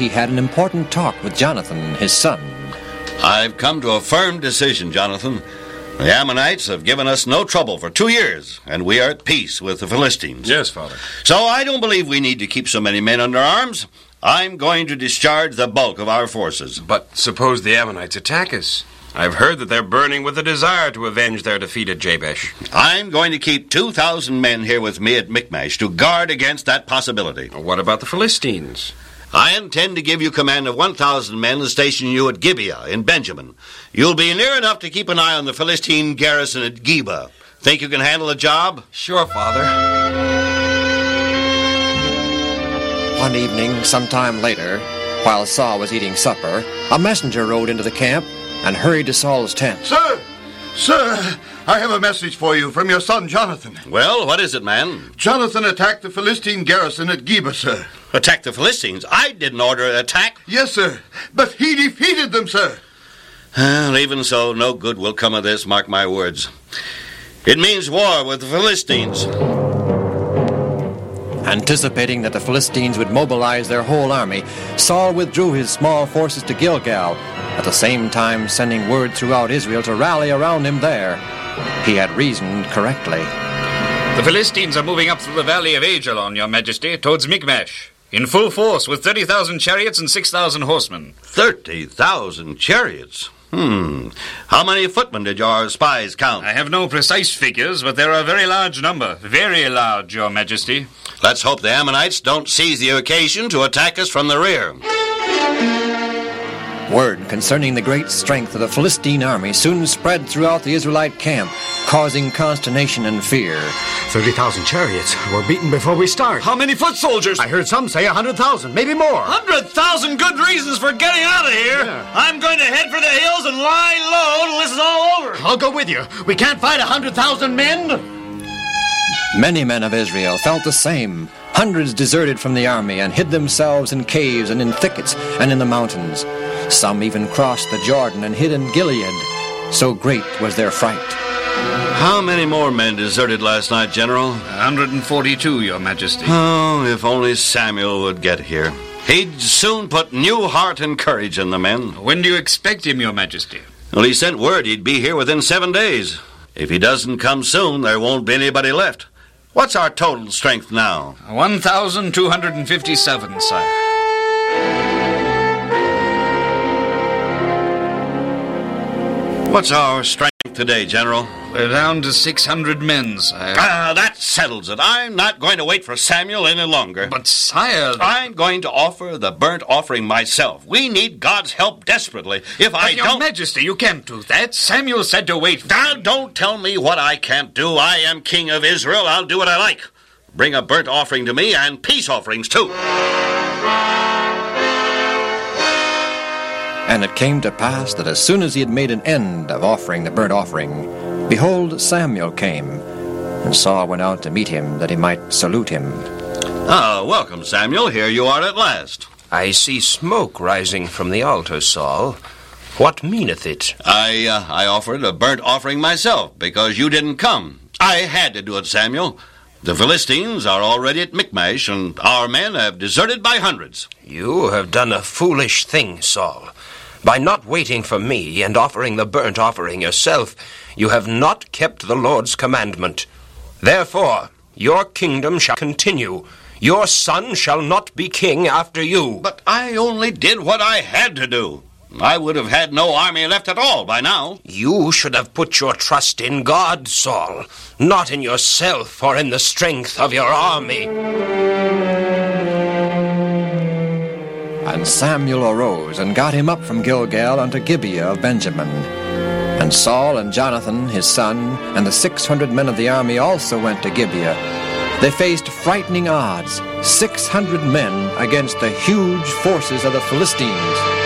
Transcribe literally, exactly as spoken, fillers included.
he had an important talk with Jonathan, his son. I've come to a firm decision, Jonathan. The Ammonites have given us no trouble for two years, and we are at peace with the Philistines. Yes, Father. So I don't believe we need to keep so many men under arms. I'm going to discharge the bulk of our forces. But suppose the Ammonites attack us? I've heard that they're burning with a desire to avenge their defeat at Jabesh. I'm going to keep two thousand men here with me at Michmash to guard against that possibility. What about the Philistines? I intend to give you command of one thousand men and station you at Gibeah in Benjamin. You'll be near enough to keep an eye on the Philistine garrison at Geba. Think you can handle the job? Sure, Father. One evening, sometime later, while Saul was eating supper, a messenger rode into the camp and hurried to Saul's tent. Sir! Sir! I have a message for you from your son, Jonathan. Well, what is it, man? Jonathan attacked the Philistine garrison at Geba, sir. Attack the Philistines? I didn't order an attack. Yes, sir. But he defeated them, sir. Well, even so, no good will come of this, mark my words. It means war with the Philistines. Anticipating that the Philistines would mobilize their whole army, Saul withdrew his small forces to Gilgal, at the same time sending word throughout Israel to rally around him there. He had reasoned correctly. The Philistines are moving up through the valley of Ajalon, Your Majesty, towards Michmash, in full force with thirty thousand chariots and six thousand horsemen. thirty thousand chariots? Hmm. How many footmen did your spies count? I have no precise figures, but they're a very large number. Very large, Your Majesty. Let's hope the Ammonites don't seize the occasion to attack us from the rear. Word concerning the great strength of the Philistine army soon spread throughout the Israelite camp, causing consternation and fear. thirty thousand chariots. We're beaten before we start. How many foot soldiers? I heard some say one hundred thousand, maybe more. one hundred thousand good reasons for getting out of here. Yeah. I'm going to head for the hills and lie low till this is all over. I'll go with you. We can't fight one hundred thousand men. Many men of Israel felt the same. Hundreds deserted from the army and hid themselves in caves and in thickets and in the mountains. Some even crossed the Jordan and hid in Gilead. So great was their fright. How many more men deserted last night, General? one hundred forty-two, Your Majesty. Oh, if only Samuel would get here. He'd soon put new heart and courage in the men. When do you expect him, Your Majesty? Well, he sent word he'd be here within seven days. If he doesn't come soon, there won't be anybody left. What's our total strength now? one thousand two hundred fifty-seven, sire. What's our strength today, General? We're down to six hundred men, sire. Ah, that settles it. I'm not going to wait for Samuel any longer. But, sire... I'm going to offer the burnt offering myself. We need God's help desperately. If I But, Your don't... Majesty, you can't do that. Samuel said to wait. Now, don't tell me what I can't do. I am king of Israel. I'll do what I like. Bring a burnt offering to me and peace offerings, too. And it came to pass that as soon as he had made an end of offering the burnt offering, behold, Samuel came, and Saul went out to meet him, that he might salute him. Ah, welcome, Samuel. Here you are at last. I see smoke rising from the altar, Saul. What meaneth it? I, uh, I offered a burnt offering myself, because you didn't come. I had to do it, Samuel. The Philistines are already at Michmash, and our men have deserted by hundreds. You have done a foolish thing, Saul. By not waiting for me and offering the burnt offering yourself, you have not kept the Lord's commandment. Therefore, your kingdom shall continue. Your son shall not be king after you. But I only did what I had to do. I would have had no army left at all by now. You should have put your trust in God, Saul, not in yourself or in the strength of your army. And Samuel arose and got him up from Gilgal unto Gibeah of Benjamin. And Saul and Jonathan his son and the six hundred men of the army also went to Gibeah. They faced frightening odds, six hundred men against the huge forces of the Philistines.